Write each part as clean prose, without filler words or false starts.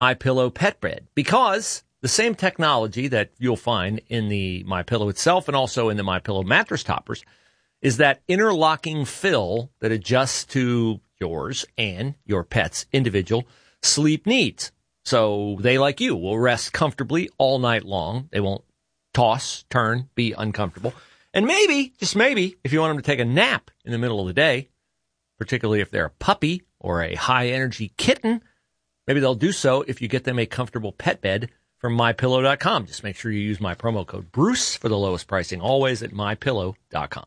MyPillow pet bed, because the same technology that you'll find in the MyPillow itself and also in the MyPillow mattress toppers is that interlocking fill that adjusts to yours and your pet's individual sleep needs. So they, like you, will rest comfortably all night long. They won't toss, turn, be uncomfortable. And maybe, just maybe, if you want them to take a nap in the middle of the day, particularly if they're a puppy or a high-energy kitten, maybe they'll do so if you get them a comfortable pet bed from MyPillow.com. Just make sure you use my promo code Bruce for the lowest pricing, always at MyPillow.com.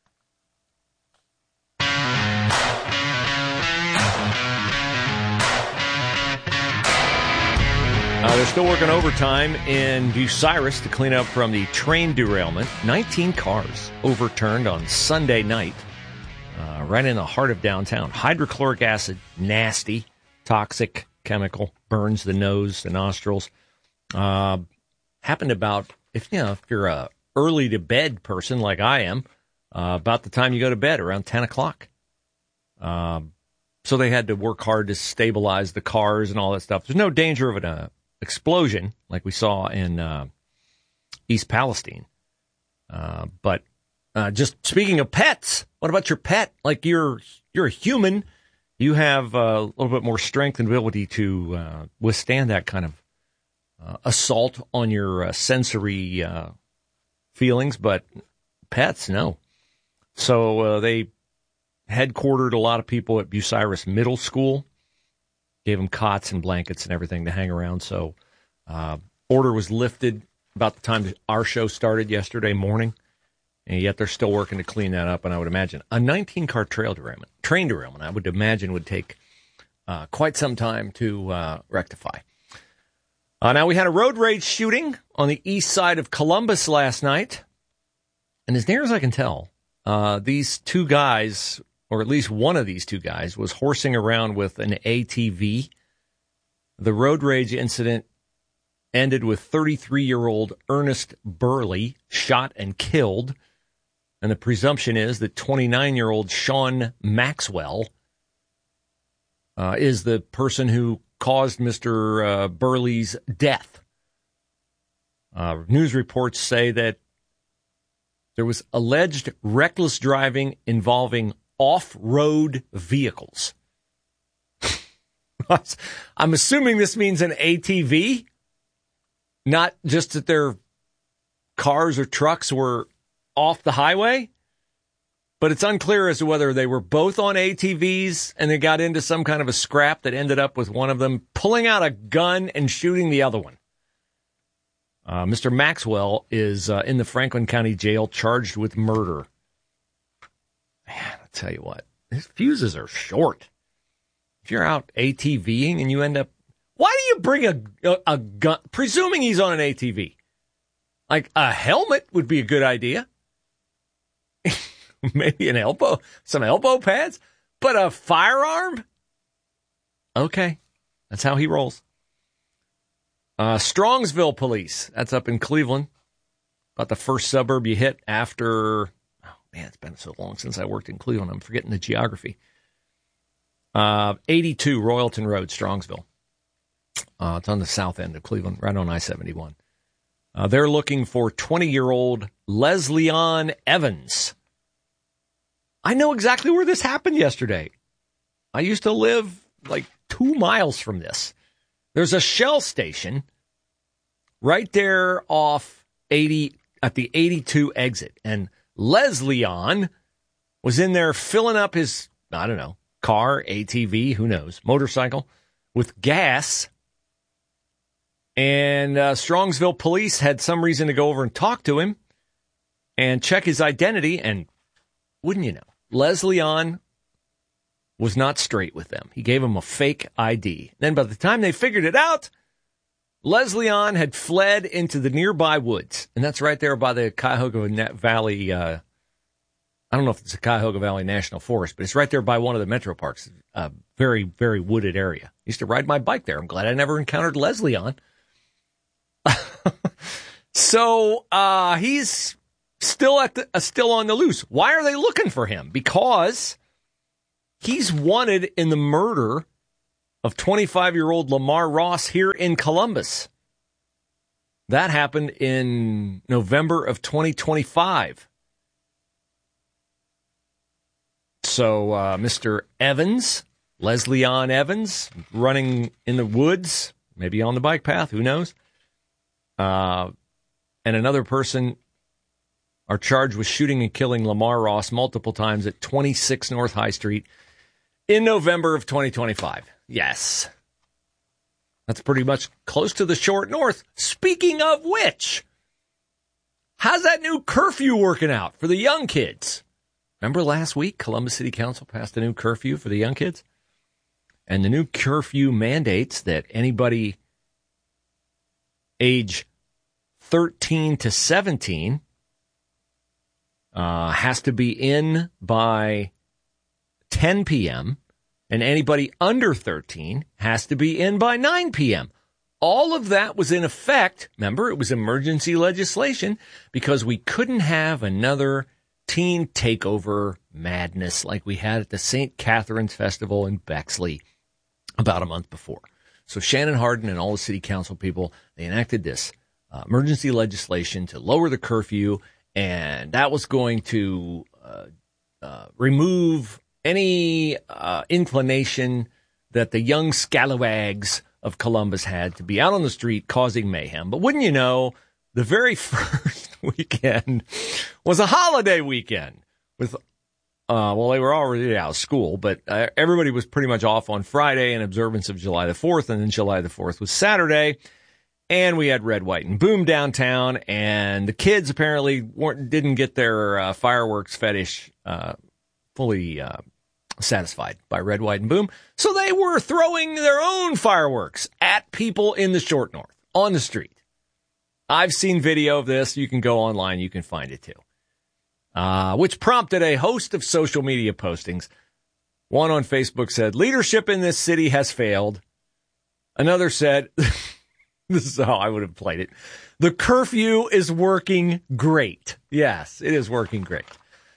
They're still working overtime in Bucyrus to clean up from the train derailment. 19 cars overturned on Sunday night, right in the heart of downtown. Hydrochloric acid, nasty, toxic chemical, burns the nose, the nostrils. Happened about, if you're a early to bed person like I am, about the time you go to bed, around 10 o'clock. So they had to work hard to stabilize the cars and all that stuff. There's no danger of an explosion like we saw in East Palestine. But just speaking of pets, what about your pet? Like you're a human. You have a little bit more strength and ability to withstand that kind of assault on your sensory feelings, but pets, no. So they headquartered a lot of people at Bucyrus Middle School, gave them cots and blankets and everything to hang around. So order was lifted about the time our show started yesterday morning, and yet they're still working to clean that up. And I would imagine a 19-car train derailment, I would imagine would take quite some time to rectify. Now, we had a road rage shooting on the east side of Columbus last night. And as near as I can tell, these two guys, or at least one of these two guys, was horsing around with an ATV. The road rage incident ended with 33-year-old Ernest Burley shot and killed. And the presumption is that 29-year-old Sean Maxwell is the person who caused Mr. Burley's death. News reports say that there was alleged reckless driving involving off-road vehicles. I'm assuming this means an ATV, not just that their cars or trucks were off the highway, but it's unclear as to whether they were both on ATVs and they got into some kind of a scrap that ended up with one of them pulling out a gun and shooting the other one. Mr. Maxwell is in the Franklin County Jail charged with murder. Man, I'll tell you what, his fuses are short. If you're out ATVing and you end up, why do you bring a gun, presuming he's on an ATV? Like a helmet would be a good idea. Maybe some elbow pads, but a firearm? Okay, that's how he rolls. Strongsville police, that's up in Cleveland, about the first suburb you hit after, it's been so long since I worked in Cleveland, I'm forgetting the geography. 82 Royalton Road, Strongsville. It's on the south end of Cleveland, right on I-71. They're looking for 20-year-old Leslie-Ann Evans. I know exactly where this happened yesterday. I used to live like 2 miles from this. There's a Shell station right there off 80 at the 82 exit. And Leslie-Ann was in there filling up his, car, ATV, who knows, motorcycle with gas. And Strongsville police had some reason to go over and talk to him and check his identity. And wouldn't you know, Leslie-Ann was not straight with them. He gave them a fake ID. Then by the time they figured it out, Leslie-Ann had fled into the nearby woods. And that's right there by the Cuyahoga Valley. I don't know if it's a Cuyahoga Valley National Forest, but it's right there by one of the metro parks. A very, very wooded area. I used to ride my bike there. I'm glad I never encountered Leslie-Ann. So he's still on the loose. Why are they looking for him? Because he's wanted in the murder of 25-year-old Lamar Ross here in Columbus. That happened in November of 2025. So Mr. Evans, Leslie-Ann Evans, running in the woods, maybe on the bike path, who knows? And another person are charged with shooting and killing Lamar Ross multiple times at 26 North High Street in November of 2025. Yes. That's pretty much close to the short north. Speaking of which, how's that new curfew working out for the young kids? Remember last week, Columbus City Council passed a new curfew for the young kids? And the new curfew mandates that anybody age 13 to 17 has to be in by 10 p.m., and anybody under 13 has to be in by 9 p.m. All of that was in effect. Remember, it was emergency legislation because we couldn't have another teen takeover madness like we had at the St. Catherine's Festival in Bexley about a month before. So Shannon Hardin and all the city council people, they enacted this emergency legislation to lower the curfew, and that was going to remove any inclination that the young scalawags of Columbus had to be out on the street causing mayhem. But wouldn't you know, the very first weekend was a holiday weekend with, well, they were already out of school, but everybody was pretty much off on Friday in observance of July the 4th, and then July the 4th was Saturday, and we had Red, White, and Boom downtown, and the kids apparently didn't get their fireworks fetish fully satisfied by Red, White, and Boom, so they were throwing their own fireworks at people in the short north, on the street. I've seen video of this. You can go online. You can find it too. Which prompted a host of social media postings. One on Facebook said, leadership in this city has failed. Another said, this is how I would have played it, the curfew is working great. Yes, it is working great.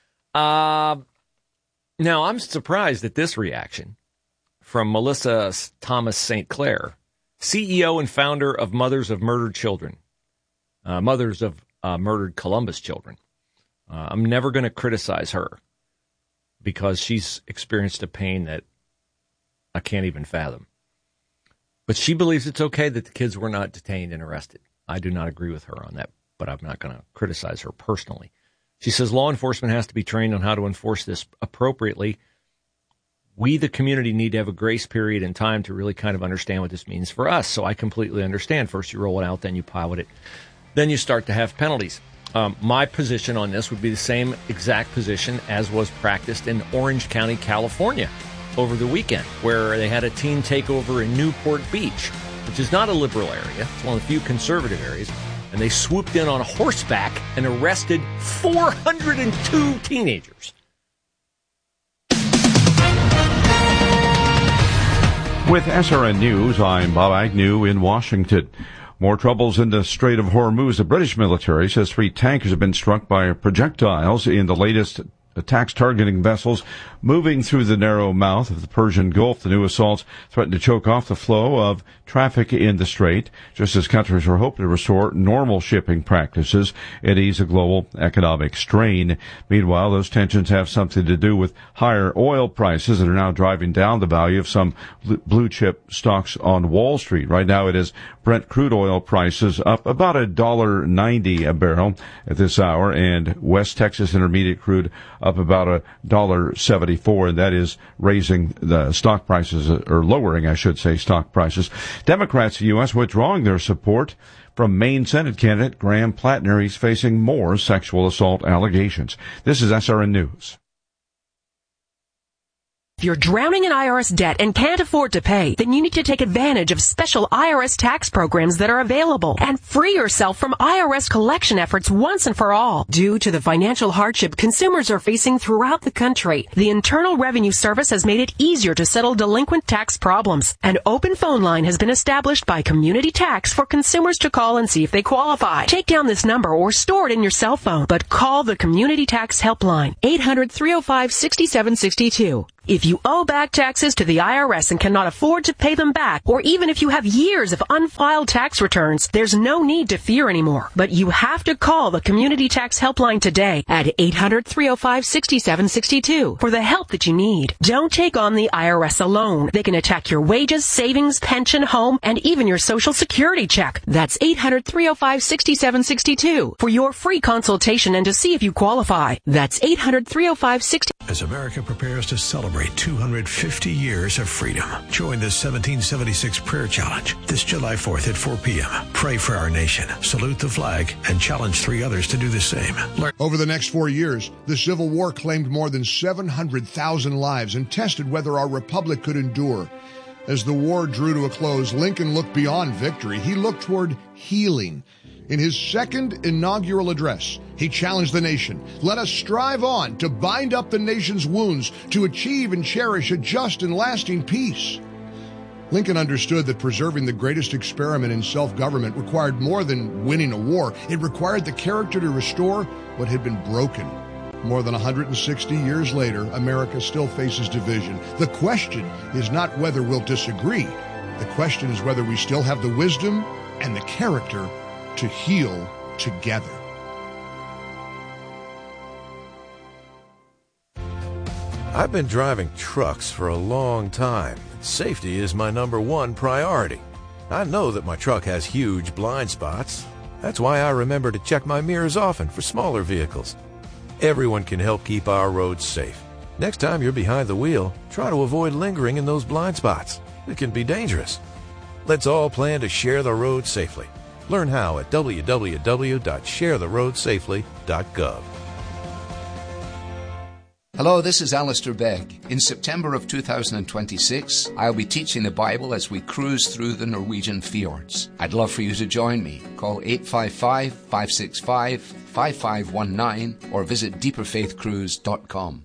Now, I'm surprised at this reaction from Melissa Thomas St. Clair, CEO and founder of Mothers of Murdered Children. Mothers of Murdered Columbus Children. I'm never going to criticize her because she's experienced a pain that I can't even fathom. But she believes it's okay that the kids were not detained and arrested. I do not agree with her on that, but I'm not going to criticize her personally. She says law enforcement has to be trained on how to enforce this appropriately. We, the community, need to have a grace period and time to really kind of understand what this means for us. So I completely understand. First you roll it out, then you pilot it. Then you start to have penalties. My position on this would be the same exact position as was practiced in Orange County, California over the weekend, where they had a teen takeover in Newport Beach, which is not a liberal area. It's one of the few conservative areas. And they swooped in on horseback and arrested 402 teenagers. With SRN News, I'm Bob Agnew in Washington. More troubles in the Strait of Hormuz. The British military says 3 tankers have been struck by projectiles in the latest attacks targeting vessels moving through the narrow mouth of the Persian Gulf. The new assaults threaten to choke off the flow of traffic in the strait, just as countries are hoping to restore normal shipping practices and ease a global economic strain. Meanwhile, those tensions have something to do with higher oil prices that are now driving down the value of some blue chip stocks on Wall Street. Right now, it is Brent crude oil prices up about $1.90 a barrel at this hour, and West Texas Intermediate crude up about $1.74, and that is raising the stock prices, or lowering, I should say, stock prices. Democrats in the U.S. withdrawing their support from Maine Senate candidate Graham Plattner. He's facing more sexual assault allegations. This is SRN News. If you're drowning in IRS debt and can't afford to pay, then you need to take advantage of special IRS tax programs that are available and free yourself from IRS collection efforts once and for all. Due to the financial hardship consumers are facing throughout the country, the Internal Revenue Service has made it easier to settle delinquent tax problems. An open phone line has been established by Community Tax for consumers to call and see if they qualify. Take down this number or store it in your cell phone, but call the Community Tax Helpline, 800-305-6762. If you owe back taxes to the IRS and cannot afford to pay them back, or even if you have years of unfiled tax returns, there's no need to fear anymore. But you have to call the Community Tax Helpline today at 800-305-6762 for the help that you need. Don't take on the IRS alone. They can attack your wages, savings, pension, home, and even your Social Security check. That's 800-305-6762 for your free consultation and to see if you qualify. That's 800-305-60. As America prepares to celebrate 250 years of freedom, join the 1776 Prayer Challenge this July 4th at 4 p.m. Pray for our nation, salute the flag, and challenge 3 others to do the same. Over the next 4 years, the Civil War claimed more than 700,000 lives and tested whether our republic could endure. As the war drew to a close, Lincoln looked beyond victory. He looked toward healing. In his second inaugural address, he challenged the nation. Let us strive on to bind up the nation's wounds, to achieve and cherish a just and lasting peace. Lincoln understood that preserving the greatest experiment in self-government required more than winning a war. It required the character to restore what had been broken. More than 160 years later, America still faces division. The question is not whether we'll disagree. The question is whether we still have the wisdom and the character to heal together. I've been driving trucks for a long time. Safety is my number one priority. I know that my truck has huge blind spots. That's why I remember to check my mirrors often for smaller vehicles. Everyone can help keep our roads safe. Next time you're behind the wheel, try to avoid lingering in those blind spots. It can be dangerous. Let's all plan to share the road safely. Learn how at www.sharetheroadsafely.gov. Hello, this is Alistair Begg. In September of 2026, I'll be teaching the Bible as we cruise through the Norwegian fjords. I'd love for you to join me. Call 855-565-5519 or visit deeperfaithcruise.com.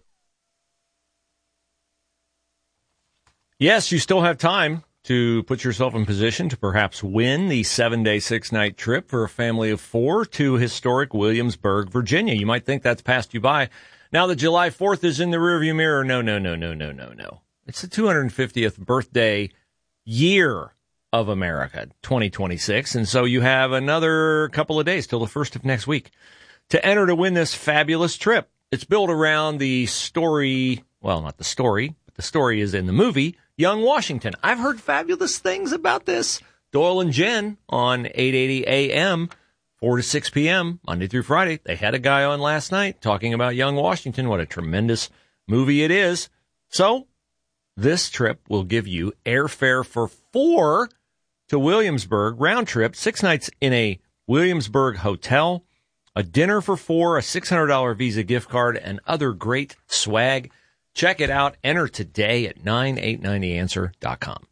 Yes, you still have time to put yourself in position to perhaps win the 7-day, 6-night trip for a family of 4 to historic Williamsburg, Virginia. You might think that's passed you by. Now that July 4th is in the rearview mirror, no. It's the 250th birthday year of America, 2026, and so you have another couple of days till the 1st of next week to enter to win this fabulous trip. It's built around the story, well, not the story, but the story is in the movie, Young Washington. I've heard fabulous things about this. Doyle and Jen on 880 AM, 4 to 6 p.m., Monday through Friday. They had a guy on last night talking about Young Washington. What a tremendous movie it is. So this trip will give you airfare for 4 to Williamsburg, round trip, 6 nights in a Williamsburg hotel, a dinner for 4, a $600 Visa gift card, and other great swag. Check it out. Enter today at 9890answer.com.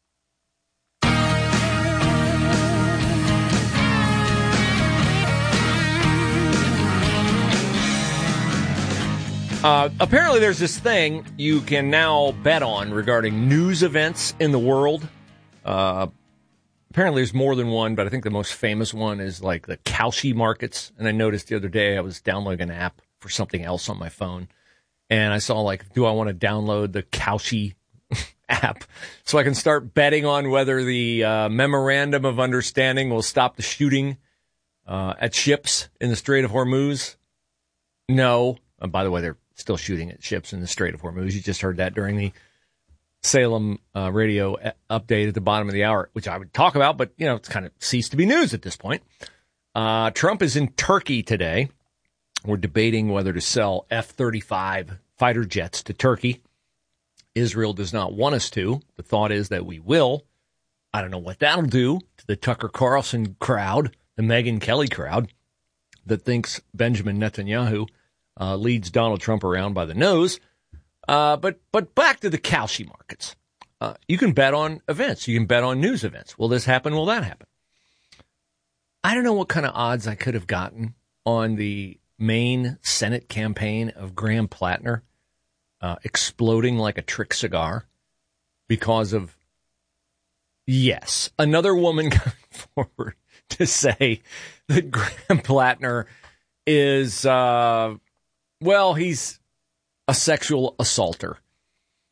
Apparently there's this thing you can now bet on regarding news events in the world. Apparently there's more than one, but I think the most famous one is like the Kalshi markets. And I noticed the other day I was downloading an app for something else on my phone. And I saw like, do I want to download the Kalshi app so I can start betting on whether the memorandum of understanding will stop the shooting at ships in the Strait of Hormuz? No. By the way, they're still shooting at ships in the Strait of Hormuz. You just heard that during the Salem radio update at the bottom of the hour, which I would talk about, but, you know, it's kind of ceased to be news at this point. Trump is in Turkey today. We're debating whether to sell F-35 fighter jets to Turkey. Israel does not want us to. The thought is that we will. I don't know what that'll do to the Tucker Carlson crowd, the Megyn Kelly crowd, that thinks Benjamin Netanyahu leads Donald Trump around by the nose. But back to the Kalshi markets. You can bet on events. You can bet on news events. Will this happen? Will that happen? I don't know what kind of odds I could have gotten on the Maine Senate campaign of Graham Plattner exploding like a trick cigar because of, yes, another woman coming forward to say that Graham Plattner is, well, he's a sexual assaulter.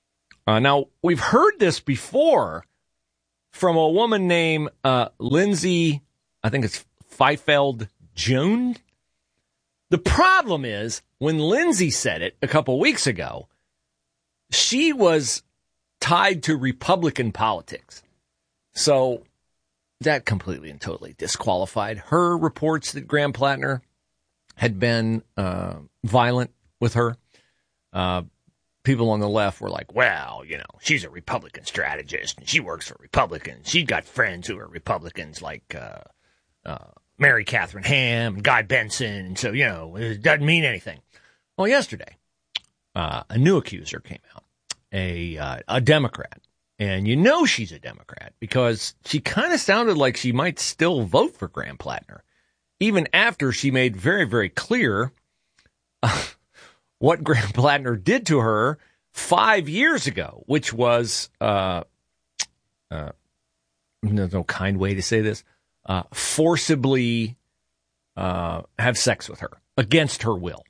Now, we've heard this before from a woman named Lindsay, I think it's Fifield-June. The problem is, when Lindsay said it a couple weeks ago, she was tied to Republican politics. So that completely and totally disqualified her reports that Graham Plattner had been violent with her. People on the left were like, well, she's a Republican strategist and she works for Republicans. She's got friends who are Republicans like Mary Catherine Ham, Guy Benson. So, it doesn't mean anything. Well, yesterday, a new accuser came out, a Democrat. And she's a Democrat because she kind of sounded like she might still vote for Graham Plattner, even after she made very, very clear what Graham Plattner did to her 5 years ago, which was, there's no kind way to say this, forcibly have sex with her against her will.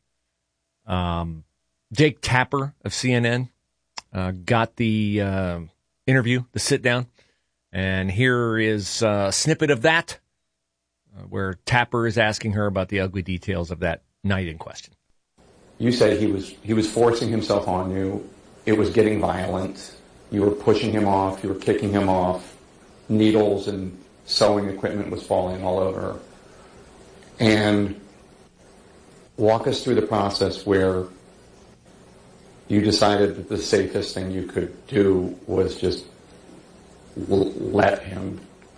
Jake Tapper of CNN got the interview, the sit down, and here is a snippet of that, where Tapper is asking her about the ugly details of that night in question. You said he was forcing himself on you. It was getting violent. You were pushing him off. You were kicking him off. Needles and sewing equipment was falling all over. And walk us through the process where you decided that the safest thing you could do was just let him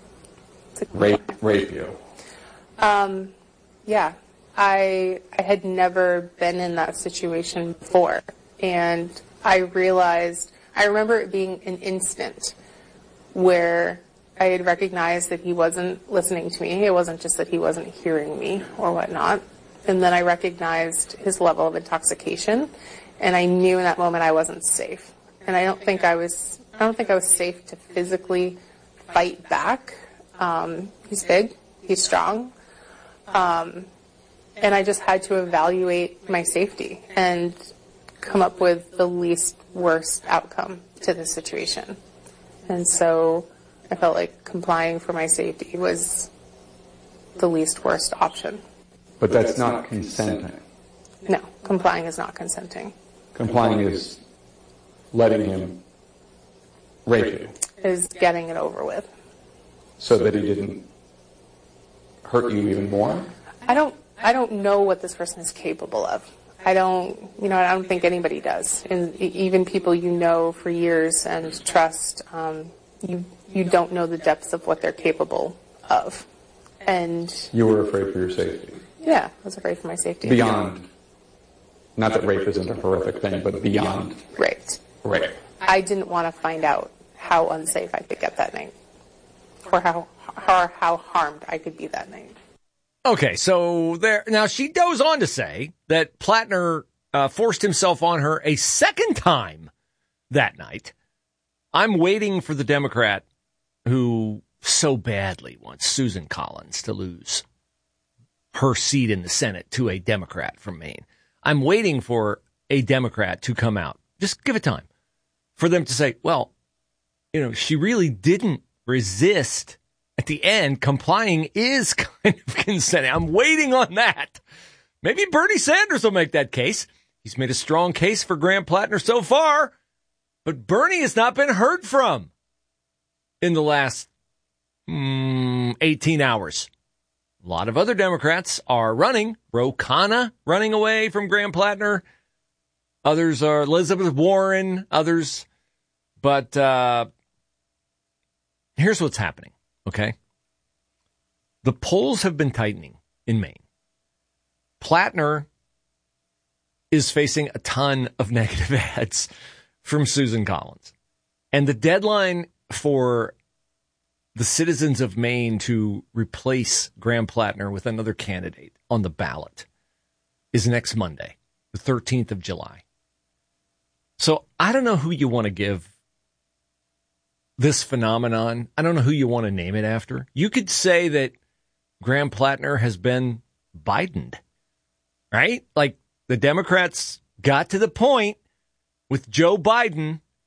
rape you. Yeah. I had never been in that situation before. And I remember it being an instant where I had recognized that he wasn't listening to me. It wasn't just that he wasn't hearing me or whatnot. And then I recognized his level of intoxication. And I knew in that moment I wasn't safe. And I don't think I was safe to physically fight back. He's big. He's strong. And I just had to evaluate my safety and come up with the least worst outcome to the situation. And so I felt like complying for my safety was the least worst option. But that's not consenting. No, complying is not consenting. Complying is letting him rape you. Is getting it over with. So that he didn't hurt you even more? I don't know what this person is capable of. I don't think anybody does. And even people for years and trust, you don't know the depths of what they're capable of. And you were afraid for your safety? Yeah, I was afraid for my safety. Beyond, not that rape isn't a horrific thing, but beyond. Right. Rape. I didn't want to find out how unsafe I could get that night. Or how harmed I could be that night. Okay, so now she goes on to say that Plattner forced himself on her a second time that night. I'm waiting for the Democrat who so badly wants Susan Collins to lose her seat in the Senate to a Democrat from Maine. I'm waiting for a Democrat to come out. Just give it time for them to say, well, she really didn't resist. At the end, complying is kind of consenting. I'm waiting on that. Maybe Bernie Sanders will make that case. He's made a strong case for Graham Plattner so far, but Bernie has not been heard from in the last 18 hours. A lot of other Democrats are running. Ro Khanna running away from Graham Plattner. Others are Elizabeth Warren, others. But here's what's happening. Okay. The polls have been tightening in Maine. Plattner is facing a ton of negative ads from Susan Collins. And the deadline for the citizens of Maine to replace Graham Plattner with another candidate on the ballot is next Monday, the 13th of July. So I don't know who you want to give this phenomenon. I don't know who you want to name it after. You could say that Graham Plattner has been Bidened, right? Like the Democrats got to the point with Joe Biden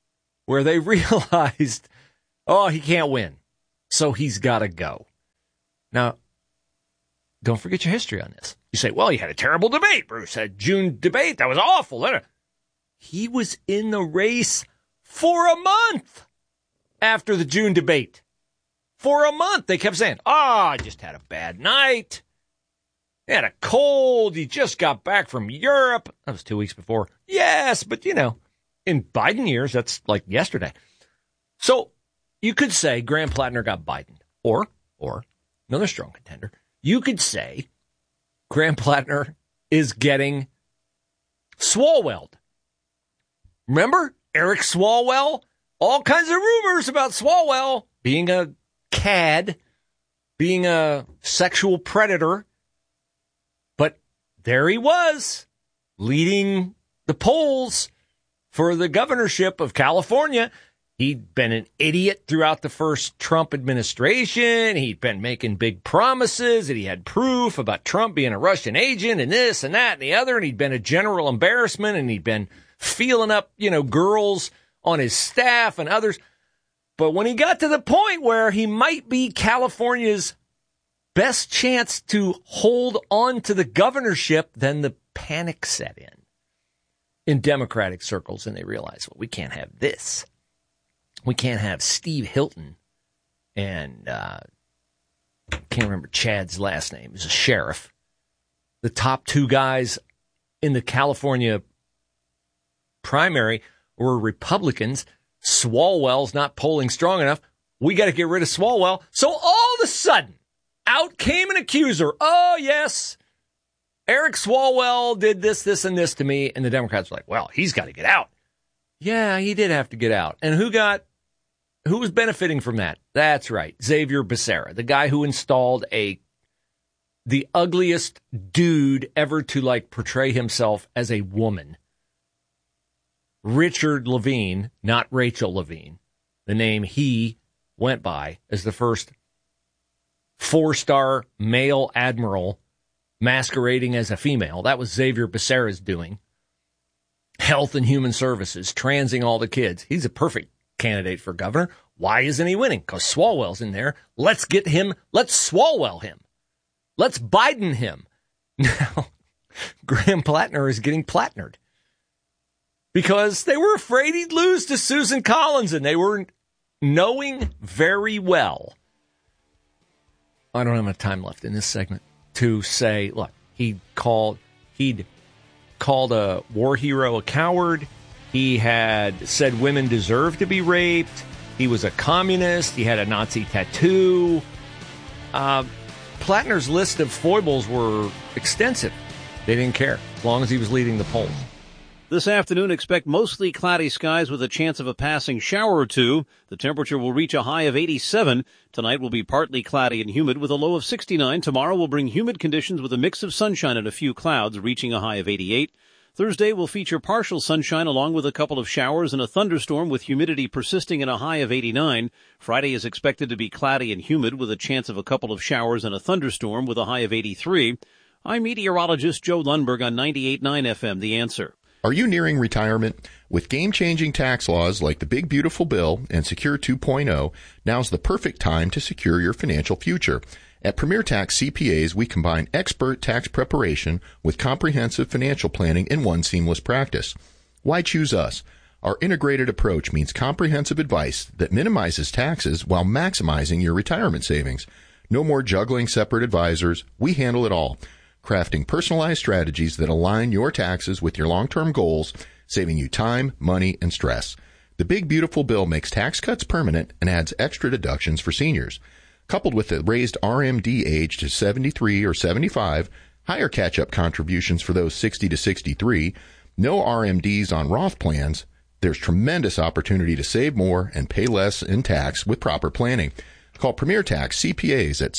where they realized, oh, he can't win, so he's got to go. Now, don't forget your history on this. You say, well, he had a terrible debate, Bruce. Had June debate. That was awful. He was in the race for a month after the June debate. For a month. They kept saying, I just had a bad night. He had a cold. He just got back from Europe. That was 2 weeks before. Yes, but, in Biden years, that's like yesterday. So you could say Graham Plattner got Biden. Or another strong contender, you could say Graham Plattner is getting Swalwelled. Remember Eric Swalwell? All kinds of rumors about Swalwell being a cad, being a sexual predator. But there he was, leading the polls for the governorship of California. He'd been an idiot throughout the first Trump administration. He'd been making big promises that he had proof about Trump being a Russian agent and this and that and the other. And he'd been a general embarrassment, and he'd been feeling up, girls on his staff and others. But when he got to the point where he might be California's best chance to hold on to the governorship, then the panic set in Democratic circles, and they realized, well, we can't have this. We can't have Steve Hilton and can't remember Chad's last name. He's a sheriff. The top two guys in the California primary were Republicans. Swalwell's not polling strong enough. We got to get rid of Swalwell. So all of a sudden, out came an accuser. Oh, yes, Eric Swalwell did this, and this to me. And the Democrats were like, well, he's got to get out. Yeah, he did have to get out. And who was benefiting from that? That's right, Xavier Becerra, the guy who installed the ugliest dude ever to portray himself as a woman. Richard Levine, not Rachel Levine, the name he went by as the first 4-star male admiral masquerading as a female. That was Xavier Becerra's doing. Health and Human Services, transing all the kids. He's a perfect candidate for governor. Why isn't he winning? Because Swalwell's in there. Let's get him. Let's Swalwell him. Let's Biden him. Now, Graham Plattner is getting Plattnered because they were afraid he'd lose to Susan Collins, and they were knowing very well. I don't have enough time left in this segment to say, look, he'd called a war hero a coward. He had said women deserve to be raped. He was a communist. He had a Nazi tattoo. Plattner's list of foibles were extensive. They didn't care as long as he was leading the polls. This afternoon, expect mostly cloudy skies with a chance of a passing shower or two. The temperature will reach a high of 87. Tonight will be partly cloudy and humid with a low of 69. Tomorrow will bring humid conditions with a mix of sunshine and a few clouds, reaching a high of 88. Thursday will feature partial sunshine along with a couple of showers and a thunderstorm with humidity persisting in a high of 89. Friday is expected to be cloudy and humid with a chance of a couple of showers and a thunderstorm with a high of 83. I'm meteorologist Joe Lundberg on 98.9 FM, The Answer. Are you nearing retirement? With game-changing tax laws like the Big Beautiful Bill and Secure 2.0, now's the perfect time to secure your financial future. At Premier Tax CPAs, we combine expert tax preparation with comprehensive financial planning in one seamless practice. Why choose us? Our integrated approach means comprehensive advice that minimizes taxes while maximizing your retirement savings. No more juggling separate advisors. We handle it all, crafting personalized strategies that align your taxes with your long-term goals, saving you time, money, and stress. The Big Beautiful Bill makes tax cuts permanent and adds extra deductions for seniors. Coupled with the raised RMD age to 73 or 75, higher catch-up contributions for those 60 to 63, no RMDs on Roth plans, there's tremendous opportunity to save more and pay less in tax with proper planning. Call Premier Tax CPAs at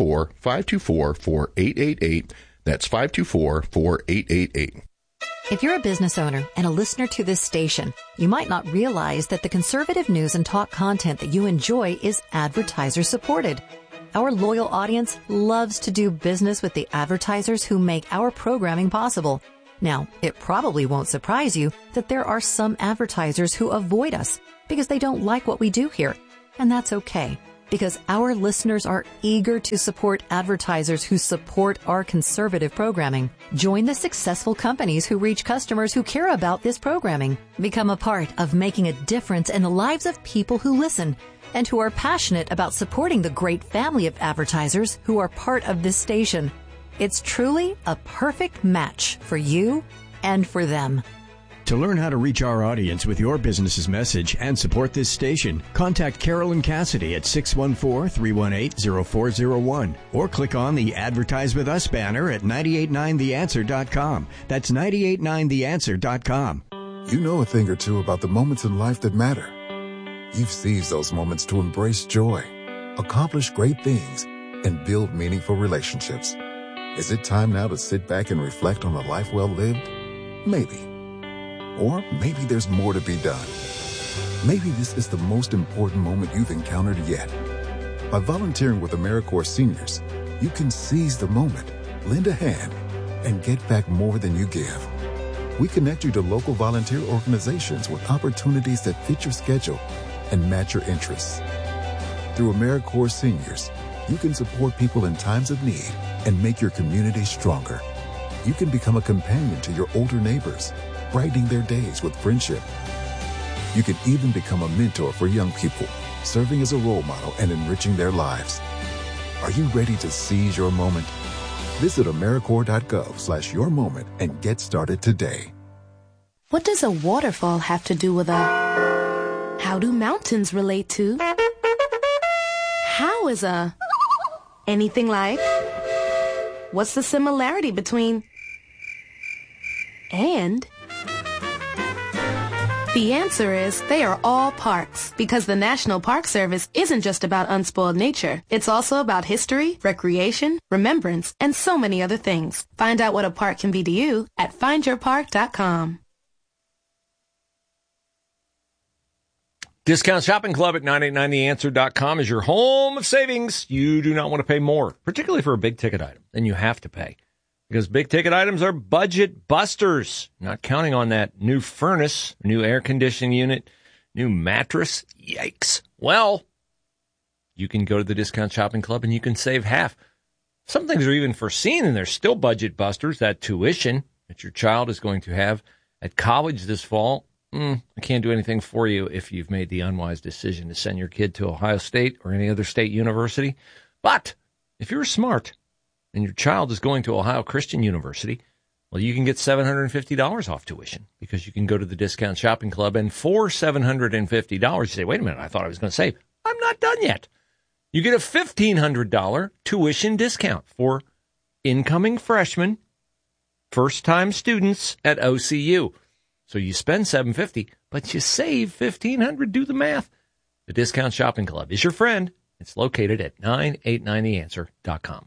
614-524-4888. That's 524-4888. If you're a business owner and a listener to this station, you might not realize that the conservative news and talk content that you enjoy is advertiser supported. Our loyal audience loves to do business with the advertisers who make our programming possible. Now, it probably won't surprise you that there are some advertisers who avoid us because they don't like what we do here. And that's okay, because our listeners are eager to support advertisers who support our conservative programming. Join the successful companies who reach customers who care about this programming. Become a part of making a difference in the lives of people who listen and who are passionate about supporting the great family of advertisers who are part of this station. It's truly a perfect match for you and for them. To learn how to reach our audience with your business's message and support this station, contact Carolyn Cassidy at 614-318-0401 or click on the Advertise With Us banner at 989theanswer.com. That's 989theanswer.com. You know a thing or two about the moments in life that matter. You've seized those moments to embrace joy, accomplish great things, and build meaningful relationships. Is it time now to sit back and reflect on a life well lived? Maybe. Or maybe there's more to be done. Maybe this is the most important moment you've encountered yet. By volunteering with AmeriCorps Seniors, you can seize the moment, lend a hand, and get back more than you give. We connect you to local volunteer organizations with opportunities that fit your schedule and match your interests. Through AmeriCorps Seniors, you can support people in times of need and make your community stronger. You can become a companion to your older neighbors, brightening their days with friendship. You can even become a mentor for young people, serving as a role model and enriching their lives. Are you ready to seize your moment? Visit AmeriCorps.gov/yourmoment and get started today. What does a waterfall have to do with a... How do mountains relate to... How is a... Anything like... What's the similarity between... And... The answer is they are all parks, because the National Park Service isn't just about unspoiled nature. It's also about history, recreation, remembrance, and so many other things. Find out what a park can be to you at findyourpark.com. Discount Shopping Club at 989theanswer.com is your home of savings. You do not want to pay more, particularly for a big-ticket item, than you have to pay. Because big-ticket items are budget busters. Not counting on that new furnace, new air conditioning unit, new mattress. Yikes. Well, you can go to the Discount Shopping Club and you can save half. Some things are even foreseen, and they're still budget busters. That tuition that your child is going to have at college this fall, I can't do anything for you if you've made the unwise decision to send your kid to Ohio State or any other state university. But if you're smart and your child is going to Ohio Christian University, well, you can get $750 off tuition because you can go to the Discount Shopping Club, and for $750, you say, wait a minute, I thought I was going to save. I'm not done yet. You get a $1,500 tuition discount for incoming freshmen, first-time students at OCU. So you spend $750, but you save $1,500. Do the math. The Discount Shopping Club is your friend. It's located at 989theanswer.com.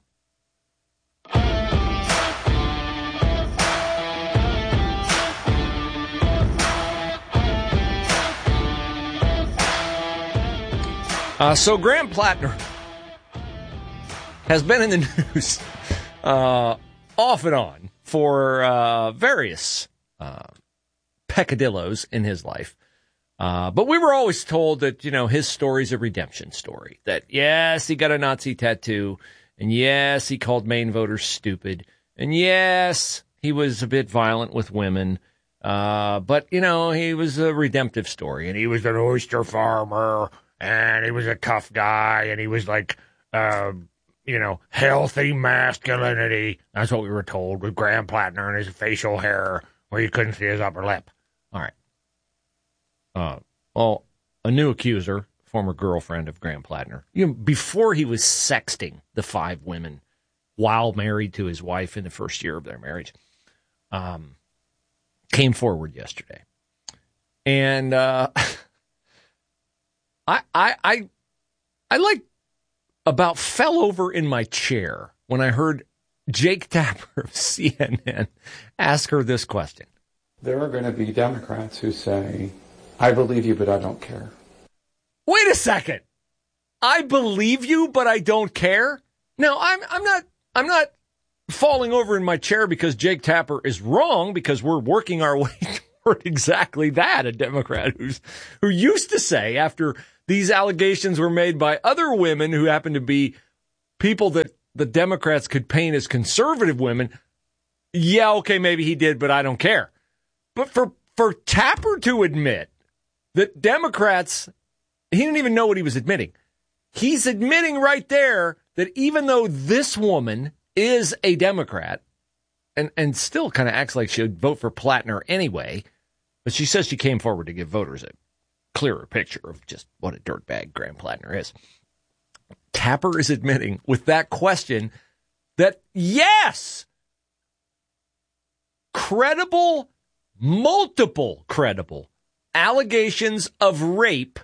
So Graham Plattner has been in the news off and on for various peccadillos in his life. But we were always told that, his story's a redemption story. That, yes, he got a Nazi tattoo, and yes, he called Maine voters stupid, and yes, he was a bit violent with women, but, he was a redemptive story, and he was an oyster farmer, and he was a tough guy, and he was like, healthy masculinity. That's what we were told with Graham Plattner and his facial hair where you couldn't see his upper lip. All right. Well, a new accuser, former girlfriend of Graham Plattner, before he was sexting the 5 women while married to his wife in the first year of their marriage, came forward yesterday. And I about fell over in my chair when I heard Jake Tapper of CNN ask her this question. There are going to be Democrats who say, I believe you, but I don't care. Wait a second. I believe you, but I don't care? No, I'm not falling over in my chair because Jake Tapper is wrong, because we're working our way toward exactly that. A Democrat who used to say, after these allegations were made by other women who happen to be people that the Democrats could paint as conservative women, yeah, okay, maybe he did, but I don't care. But for Tapper to admit that Democrats, he didn't even know what he was admitting. He's admitting right there that even though this woman is a Democrat and still kind of acts like she would vote for Plattner anyway, but she says she came forward to give voters a clearer picture of just what a dirtbag Graham Plattner is. Tapper is admitting with that question that, yes, multiple credible allegations of rape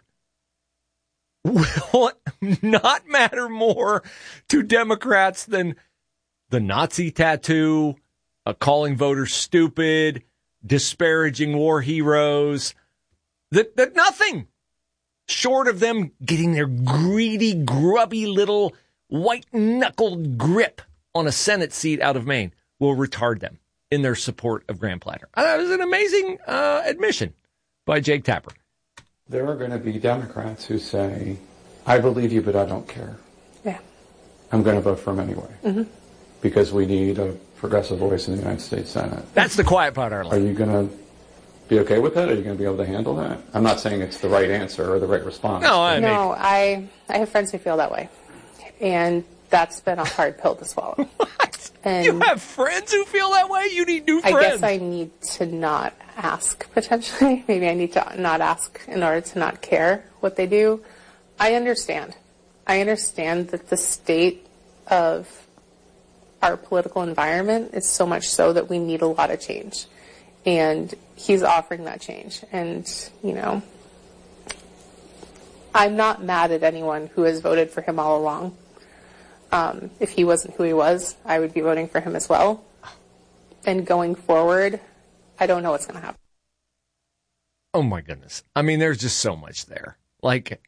will not matter more to Democrats than the Nazi tattoo, calling voters stupid, disparaging war heroes, that nothing short of them getting their greedy, grubby little white-knuckled grip on a Senate seat out of Maine will retard them in their support of Graham Plattner. That was an amazing admission by Jake Tapper. There are going to be Democrats who say, I believe you, but I don't care. Yeah. I'm going to vote for him anyway. Because we need a progressive voice in the United States Senate. That's the quiet part, Arlen. Are you going to be okay with that? Are you going to be able to handle that? I'm not saying it's the right answer or the right response. I have friends who feel that way. And that's been a hard pill to swallow. What? And you have friends who feel that way? You need new friends. I guess I need to not ask, potentially. Maybe I need to not ask in order to not care what they do. I understand. I understand that the state of our political environment is so much so that we need a lot of change. And he's offering that change. And, I'm not mad at anyone who has voted for him all along. If he wasn't who he was, I would be voting for him as well. And going forward, I don't know what's going to happen. Oh, my goodness. I mean, there's just so much there. Like,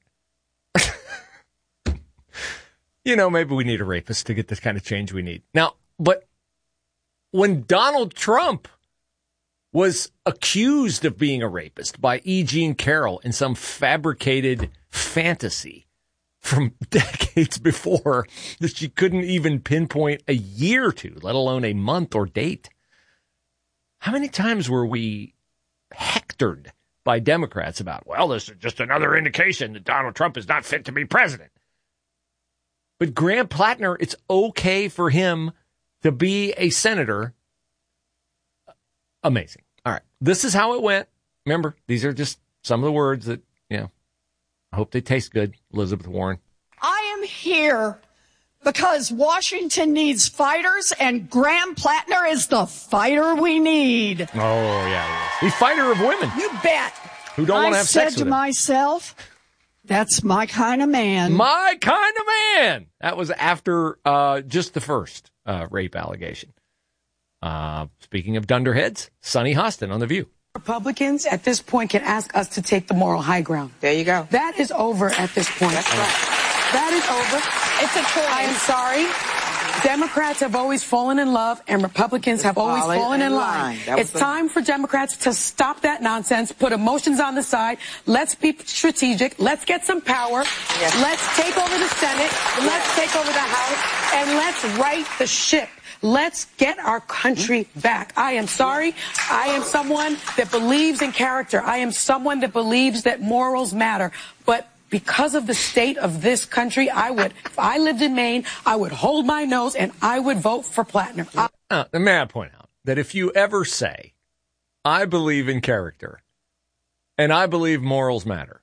maybe we need a rapist to get this kind of change we need. Now, but when Donald Trump was accused of being a rapist by E. Jean Carroll in some fabricated fantasy from decades before that she couldn't even pinpoint a year to, let alone a month or date. How many times were we hectored by Democrats about, well, this is just another indication that Donald Trump is not fit to be president? But Graham Plattner, it's okay for him to be a senator. Amazing. All right. This is how it went. Remember, these are just some of the words that, I hope they taste good. Elizabeth Warren. I am here because Washington needs fighters, and Graham Plattner is the fighter we need. Oh, yeah, he is. The fighter of women. You bet. Who don't want to have sex with him. I said to myself, that's my kind of man. My kind of man. That was after just the first rape allegation. Speaking of dunderheads, Sunny Hostin on The View. Republicans at this point can ask us to take the moral high ground. There you go. That is over at this point. That's right. That is over. It's a choice. I am sorry. Democrats have always fallen in love, and Republicans have always fallen in line. It's time for Democrats to stop that nonsense, put emotions on the side. Let's be strategic. Let's get some power. Yes. Let's take over the Senate. Yes. Let's take over the House, and let's right the ship. Let's get our country back. I am sorry. I am someone that believes in character. I am someone that believes that morals matter. But because of the state of this country, if I lived in Maine, I would hold my nose and I would vote for Plattner. May I point out that if you ever say, I believe in character and I believe morals matter,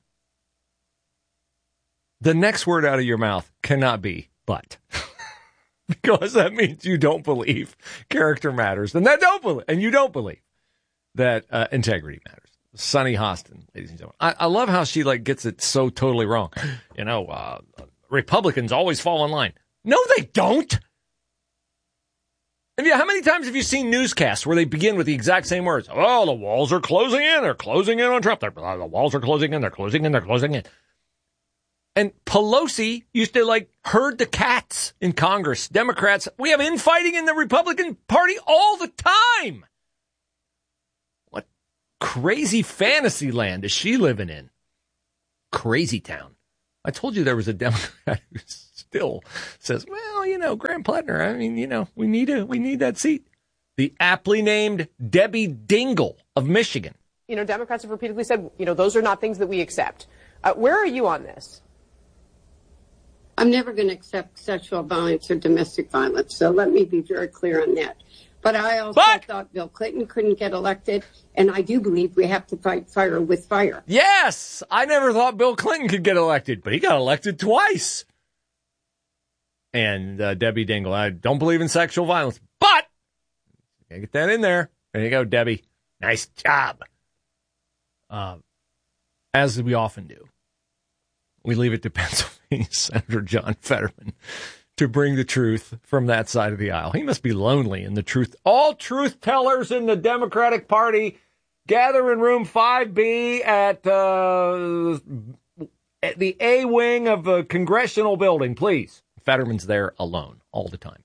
the next word out of your mouth cannot be but. Because that means you don't believe character matters, and you don't believe that integrity matters. Sunny Hostin, ladies and gentlemen. I love how she gets it so totally wrong. Republicans always fall in line. No, they don't. How many times have you seen newscasts where they begin with the exact same words? Oh, the walls are closing in. They're closing in on Trump. The walls are closing in. They're closing in. They're closing in. And Pelosi used to, herd the cats in Congress. Democrats, we have infighting in the Republican Party all the time. What crazy fantasy land is she living in? Crazy town. I told you there was a Democrat who still says, well, Graham Plattner, I mean, we need that seat. The aptly named Debbie Dingell of Michigan. Democrats have repeatedly said, those are not things that we accept. Where are you on this? I'm never going to accept sexual violence or domestic violence, so let me be very clear on that. But I also thought Bill Clinton couldn't get elected, and I do believe we have to fight fire with fire. Yes! I never thought Bill Clinton could get elected, but he got elected twice. And Debbie Dingell, I don't believe in sexual violence, but get that in there. There you go, Debbie. Nice job. As we often do, we leave it to Pennsylvania Senator John Fetterman to bring the truth from that side of the aisle. He must be lonely in the truth. All truth tellers in the Democratic Party gather in room 5B at the A wing of the Congressional building, please. Fetterman's there alone all the time.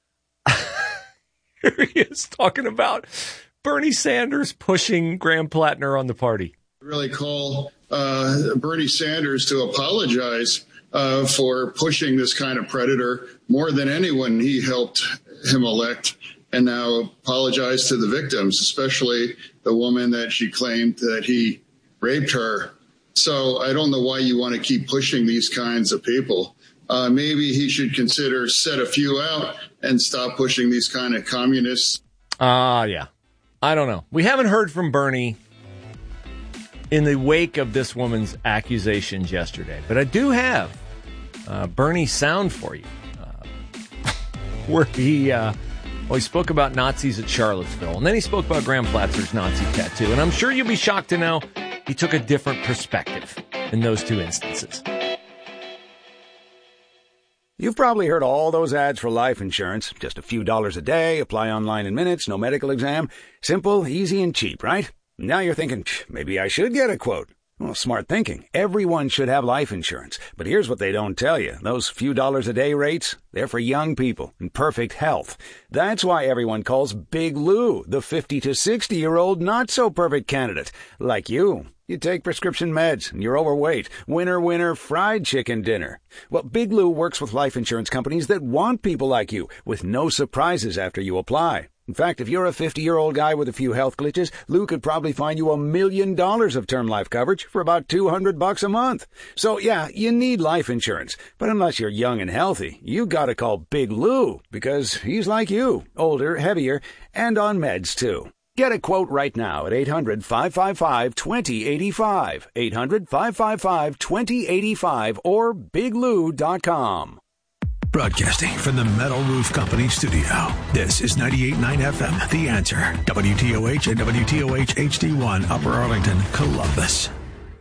Here he is talking about Bernie Sanders pushing Graham Plattner on the party. Really call Bernie Sanders to apologize for pushing this kind of predator more than anyone. He helped him elect, and now apologize to the victims, especially the woman that she claimed that he raped her. So I don't know why you want to keep pushing these kinds of people. Maybe he should consider set a few out and stop pushing these kind of communists. Yeah. I don't know. We haven't heard from Bernie in the wake of this woman's accusations yesterday. But I do have Bernie's sound for you, where he spoke about Nazis at Charlottesville, and then he spoke about Graham Plattner's Nazi tattoo. And I'm sure you'll be shocked to know he took a different perspective in those two instances. You've probably heard all those ads for life insurance. Just a few dollars a day, apply online in minutes, no medical exam. Simple, easy, and cheap, right? Now you're thinking, maybe I should get a quote. Well, smart thinking. Everyone should have life insurance. But here's what they don't tell you. Those few dollars a day rates, they're for young people in perfect health. That's why everyone calls Big Lou the 50 to 60-year-old not-so-perfect candidate. Like you. You take prescription meds, and you're overweight. Winner, winner, fried chicken dinner. Well, Big Lou works with life insurance companies that want people like you, with no surprises after you apply. In fact, if you're a 50-year-old guy with a few health glitches, Lou could probably find you $1 million of term life coverage for about $200 a month. So, yeah, you need life insurance. But unless you're young and healthy, you gotta call Big Lou, because he's like you, older, heavier, and on meds, too. Get a quote right now at 800-555-2085, 800-555-2085, or biglou.com. Broadcasting from the Metal Roof Company studio, this is 98.9 FM, The Answer, WTOH and WTOH HD1, Upper Arlington, Columbus.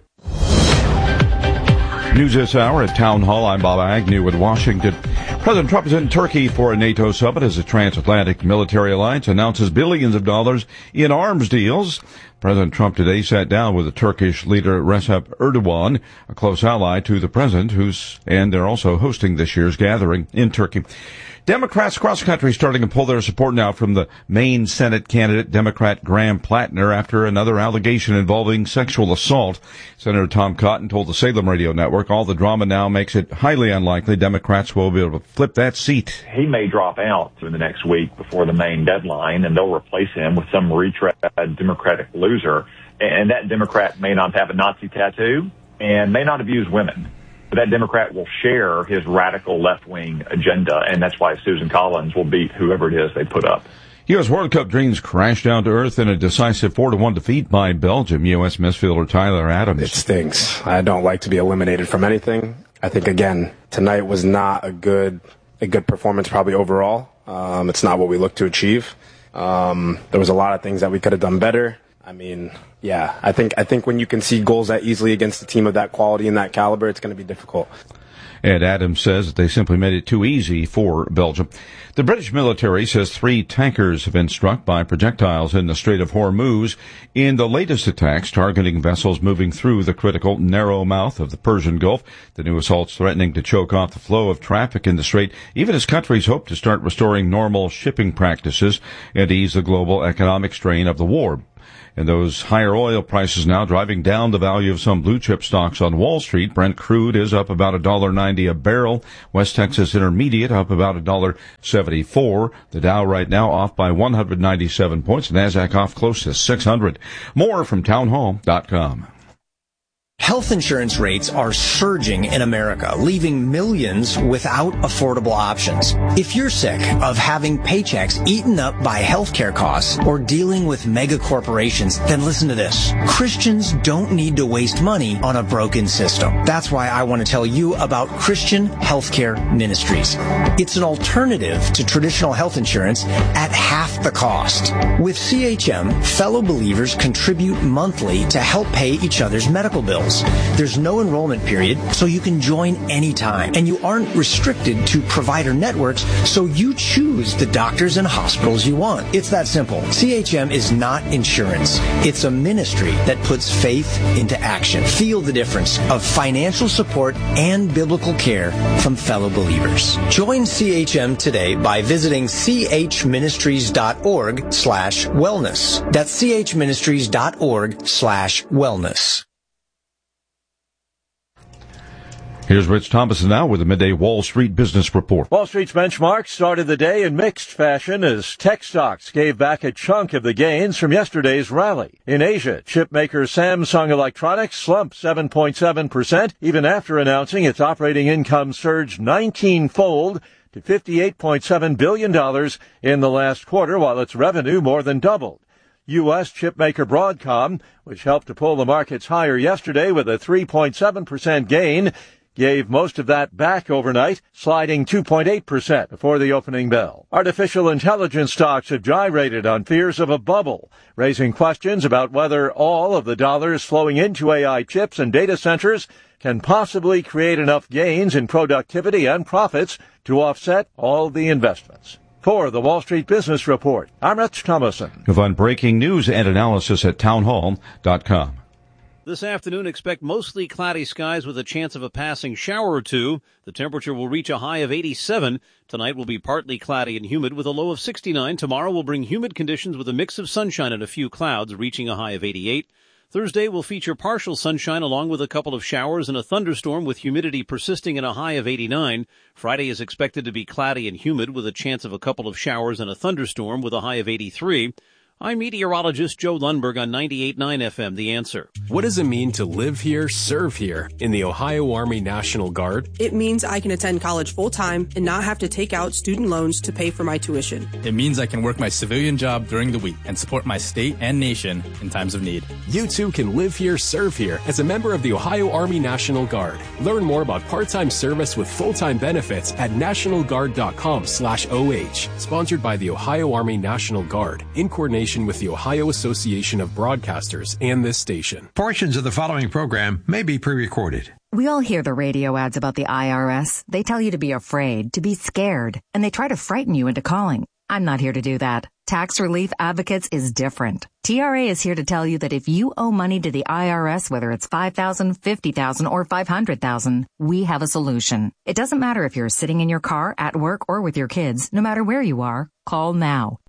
News this hour at Town Hall. I'm Bob Agnew in Washington. President Trump is in Turkey for a NATO summit as the transatlantic military alliance announces billions of dollars in arms deals. President Trump today sat down with the Turkish leader Recep Erdogan, a close ally to the president, and they're also hosting this year's gathering in Turkey. Democrats across the country starting to pull their support now from the Maine Senate candidate, Democrat Graham Plattner, after another allegation involving sexual assault. Senator Tom Cotton told the Salem Radio Network all the drama now makes it highly unlikely Democrats will be able to flip that seat. He may drop out in the next week before the Maine deadline, and they'll replace him with some retread Democratic loser. And that Democrat may not have a Nazi tattoo and may not abuse women. But that Democrat will share his radical left-wing agenda, and that's why Susan Collins will beat whoever it is they put up. U.S. World Cup dreams crashed down to earth in a decisive 4-1 defeat by Belgium. U.S. midfielder Tyler Adams. It stinks. I don't like to be eliminated from anything. I think, again, tonight was not a good performance probably overall. It's not what we look to achieve. There was a lot of things that we could have done better. I mean, yeah, I think when you can see goals that easily against a team of that quality and that caliber, it's going to be difficult. Ed Adams says that they simply made it too easy for Belgium. The British military says 3 tankers have been struck by projectiles in the Strait of Hormuz in the latest attacks targeting vessels moving through the critical narrow mouth of the Persian Gulf. The new assaults threatening to choke off the flow of traffic in the strait, even as countries hope to start restoring normal shipping practices and ease the global economic strain of the war. And those higher oil prices now driving down the value of some blue chip stocks on Wall Street. Brent crude is up about $1.90 a barrel. West Texas Intermediate up about $1.74. The Dow right now off by 197 points. NASDAQ off close to 600. More from townhall.com. Health insurance rates are surging in America, leaving millions without affordable options. If you're sick of having paychecks eaten up by healthcare costs or dealing with mega corporations, then listen to this. Christians don't need to waste money on a broken system. That's why I want to tell you about Christian Healthcare Ministries. It's an alternative to traditional health insurance at half the cost. With CHM, fellow believers contribute monthly to help pay each other's medical bills. There's no enrollment period, so you can join anytime. And you aren't restricted to provider networks, so you choose the doctors and hospitals you want. It's that simple. CHM is not insurance. It's a ministry that puts faith into action. Feel the difference of financial support and biblical care from fellow believers. Join CHM today by visiting chministries.org/wellness. That's chministries.org/wellness. Here's Rich Thomason now with the Midday Wall Street Business Report. Wall Street's benchmark started the day in mixed fashion as tech stocks gave back a chunk of the gains from yesterday's rally. In Asia, chip maker Samsung Electronics slumped 7.7%, even after announcing its operating income surged 19-fold to $58.7 billion in the last quarter, while its revenue more than doubled. U.S. chipmaker Broadcom, which helped to pull the markets higher yesterday with a 3.7% gain, gave most of that back overnight, sliding 2.8% before the opening bell. Artificial intelligence stocks have gyrated on fears of a bubble, raising questions about whether all of the dollars flowing into AI chips and data centers can possibly create enough gains in productivity and profits to offset all the investments. For the Wall Street Business Report, I'm Rich Thomason. You'll find breaking news and analysis at townhall.com. This afternoon, expect mostly cloudy skies with a chance of a passing shower or two. The temperature will reach a high of 87. Tonight will be partly cloudy and humid with a low of 69. Tomorrow will bring humid conditions with a mix of sunshine and a few clouds, reaching a high of 88. Thursday will feature partial sunshine along with a couple of showers and a thunderstorm with humidity persisting in a high of 89. Friday is expected to be cloudy and humid with a chance of a couple of showers and a thunderstorm with a high of 83. I'm meteorologist Joe Lundberg on 98.9 FM, The Answer. What does it mean to live here, serve here in the Ohio Army National Guard? It means I can attend college full-time and not have to take out student loans to pay for my tuition. It means I can work my civilian job during the week and support my state and nation in times of need. You too can live here, serve here as a member of the Ohio Army National Guard. Learn more about part-time service with full-time benefits at nationalguard.com/OH. Sponsored by the Ohio Army National Guard in coordination with the Ohio Association of Broadcasters and this station. Portions of the following program may be pre-recorded. We all hear the radio ads about the IRS. They tell you to be afraid, to be scared, and they try to frighten you into calling. I'm not here to do that. Tax Relief Advocates is different. TRA is here to tell you that if you owe money to the IRS, whether it's $5,000, $50,000, or $500,000, we have a solution. It doesn't matter if you're sitting in your car, at work, or with your kids. No matter where you are, call now.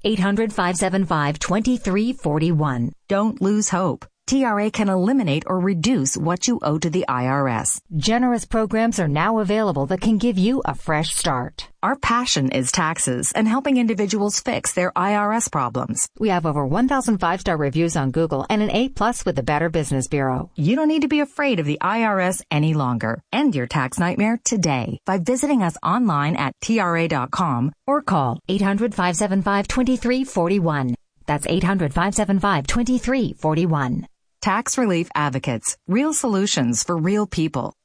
800-575-2341. Don't lose hope. TRA can eliminate or reduce what you owe to the IRS. Generous programs are now available that can give you a fresh start. Our passion is taxes and helping individuals fix their IRS problems. We have over 1,000 5-star reviews on Google and an A+ with the Better Business Bureau. You don't need to be afraid of the IRS any longer. End your tax nightmare today by visiting us online at TRA.com or call 800-575-2341. That's 800-575-2341. Tax Relief Advocates. Real solutions for real people.